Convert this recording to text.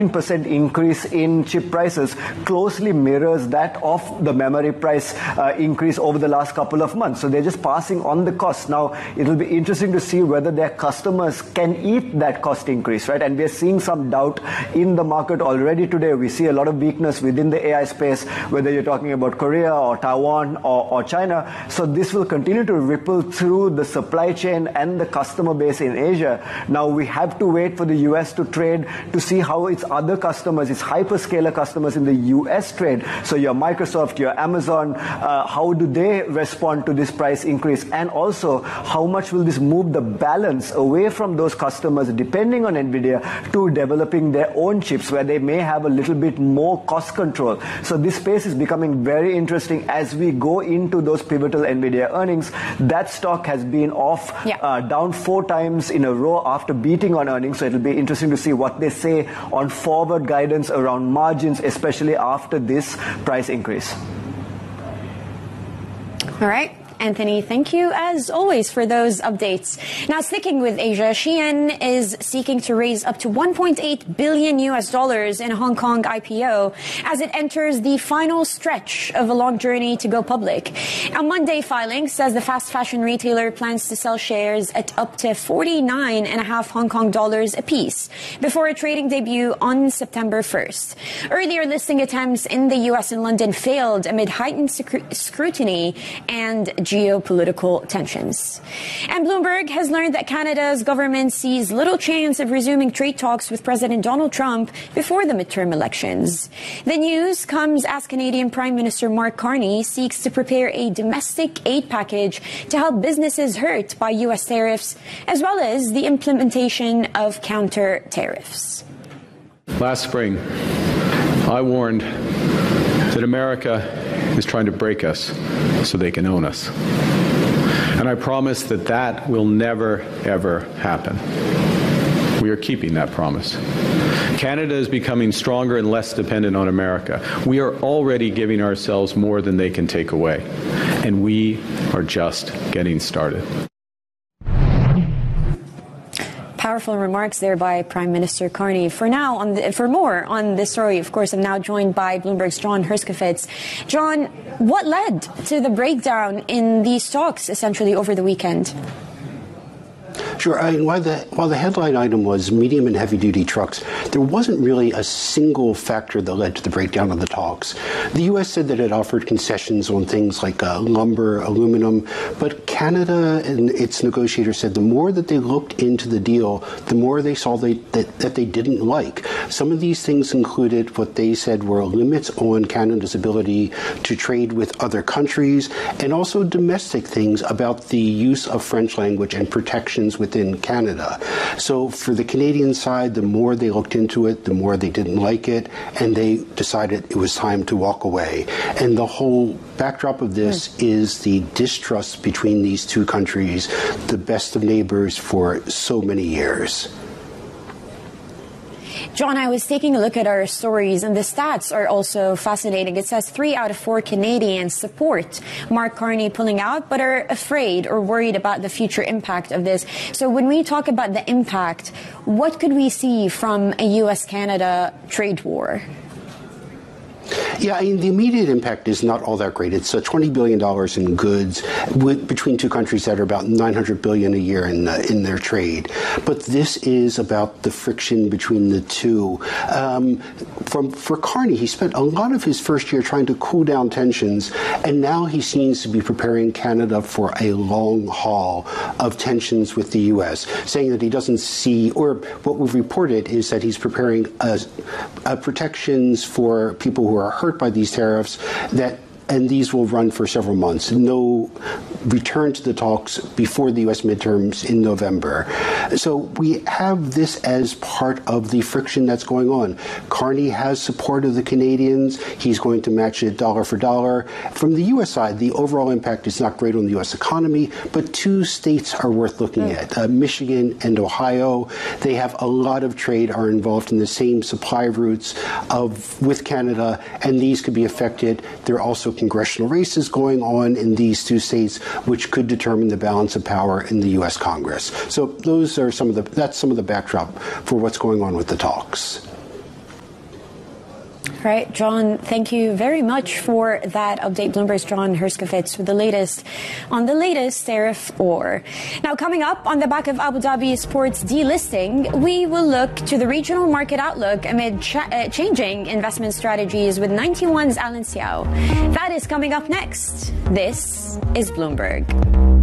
% increase in chip prices closely mirrors that of the memory price increase over the last couple of months. So they're just passing on the cost. Now, it'll be interesting to see whether their customers can eat that cost increase, right? And we're seeing some doubt in the market already today. We see a lot of weakness within the AI space, whether you're talking about Korea or Taiwan or China. So this will continue to ripple through the supply chain and the customer base in Asia. Now, we have to wait for the US to trade to see how its other customers, its hyperscaler customers in the US trade. So your Microsoft, your Amazon, how do they respond to this price increase? And also, how much will this move the balance away from those customers depending on NVIDIA to developing their own chips where they may have a little bit more cost control? So this space is becoming very interesting as we go into those pivotal NVIDIA earnings. That stock has been off down 4 times in a row after beating on earnings. So it'll be interesting to see what they say on forward guidance around margins, especially after this price increase. All right. Anthony, thank you as always for those updates. Now, sticking with Asia, Shein is seeking to raise up to $1.8 billion in Hong Kong IPO as it enters the final stretch of a long journey to go public. A Monday filing says the fast fashion retailer plans to sell shares at up to 49.5 Hong Kong dollars apiece before a trading debut on September 1st. Earlier listing attempts in the US and London failed amid heightened scrutiny and geopolitical tensions. And Bloomberg has learned that Canada's government sees little chance of resuming trade talks with President Donald Trump before the midterm elections. The news comes as Canadian Prime Minister Mark Carney seeks to prepare a domestic aid package to help businesses hurt by U.S. tariffs, as well as the implementation of counter tariffs. Last spring, I warned that America is trying to break us so they can own us. And I promise that that will never, ever happen. We are keeping that promise. Canada is becoming stronger and less dependent on America. We are already giving ourselves more than they can take away. And we are just getting started. Powerful remarks there by Prime Minister Carney. For more on this story, of course, I'm now joined by Bloomberg's John Herskovits. John, what led to the breakdown in these stocks essentially over the weekend? Sure. While the headline item was medium and heavy-duty trucks, there wasn't really a single factor that led to the breakdown of the talks. The U.S. said that it offered concessions on things like lumber, aluminum, but Canada and its negotiators said the more that they looked into the deal, the more they saw that they didn't like. Some of these things included what they said were limits on Canada's ability to trade with other countries, and also domestic things about the use of French language and protections within Canada. So for the Canadian side, the more they looked into it, the more they didn't like it, and they decided it was time to walk away. And the whole backdrop of this is the distrust between these two countries, the best of neighbors for so many years. John, I was taking a look at our stories, and the stats are also fascinating. It says 3 out of 4 Canadians support Mark Carney pulling out, but are afraid or worried about the future impact of this. So when we talk about the impact, what could we see from a U.S.-Canada trade war? Yeah, I mean, the immediate impact is not all that great. It's $20 billion in goods between two countries that are about $900 billion a year in their trade. But this is about the friction between the two. For Carney, he spent a lot of his first year trying to cool down tensions, and now he seems to be preparing Canada for a long haul of tensions with the U.S., saying that he doesn't see, or what we've reported is that he's preparing protections for people who are hurt by these tariffs, and these will run for several months. No return to the talks before the U.S. midterms in November. So we have this as part of the friction that's going on. Carney has support of the Canadians. He's going to match it dollar for dollar. From the U.S. side, the overall impact is not great on the U.S. economy, but 2 states are worth looking at, Michigan and Ohio. They have a lot of trade, are involved in the same supply routes with Canada, and these could be affected. There are also congressional races going on in these 2 states, which could determine the balance of power in the U.S. Congress. So those are that's some of the backdrop for what's going on with the talks. Right, John, thank you very much for that update. Bloomberg's John Herskovits with the latest on the latest tariff war. Now, coming up on the back of Abu Dhabi Sports delisting, we will look to the regional market outlook amid changing investment strategies with 91's Alan Xiao. That is coming up next. This is Bloomberg.